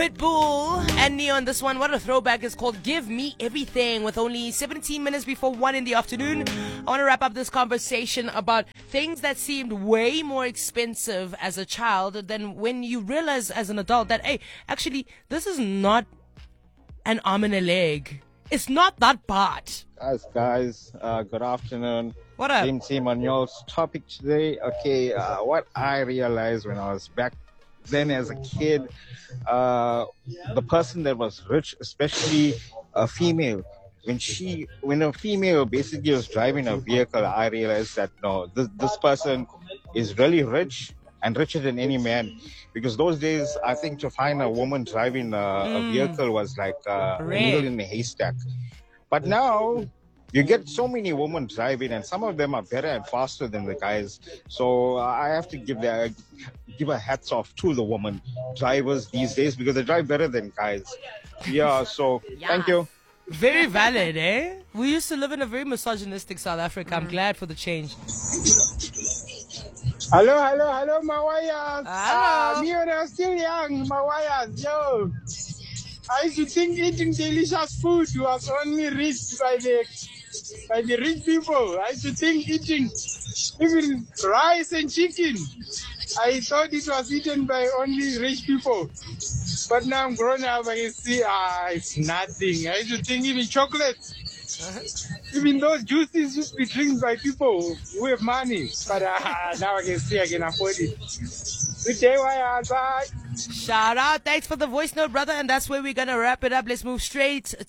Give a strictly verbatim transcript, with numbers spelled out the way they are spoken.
Pitbull and Neo on this one. What a throwback. Is called Give Me Everything, with only seventeen minutes before one in the afternoon. I want to wrap up this conversation about things that seemed way more expensive as a child than when you realize as an adult that, hey, actually, this is not an arm and a leg. It's not that bad. Guys, guys, uh, good afternoon. What up? Team Team on your topic today. Okay, uh, what I realized when I was back then as a kid, uh, the person that was rich, especially a female, when she, when a female basically was driving a vehicle, I realized that no, this, this person is really rich and richer than any man. Because those days, I think to find a woman driving a, Mm. a vehicle was like uh, a Rare. needle in a haystack. But now, you get so many women driving, and some of them are better and faster than the guys. So uh, I have to give the, give a hats off to the women drivers these days because they drive better than guys. Yeah, so thank you. Very valid, eh? We used to live in a very misogynistic South Africa. I'm glad for the change. Hello, hello, hello, Mawayas. Hello. Uh, me when I was still young, Mawayas, yo. I used to think eating delicious food was only rich by the by the rich people. I used to think eating even rice and chicken, I thought it was eaten by only rich people. But now I'm grown up, I can see, ah, it's nothing. I used to think even chocolate, even those juices used to be drinks by people who have money. But uh, now I can see I can afford it. Good day, Waya. Bye. Shout out. Thanks for the voice note, brother. And that's where we're going to wrap it up. Let's move straight